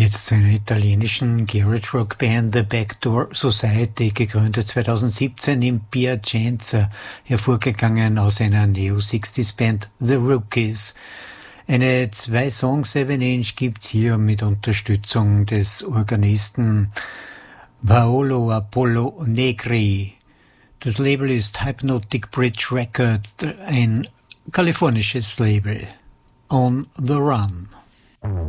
Jetzt zu einer italienischen Garage Rock Band, The Backdoor Society, gegründet 2017 in Piacenza, hervorgegangen aus einer Neo-60s Band The Rookies. Eine 2-Song-7-Inch gibt's hier mit Unterstützung des Organisten Paolo Apollo Negri. Das Label ist Hypnotic Bridge Records, ein kalifornisches Label. On the Run.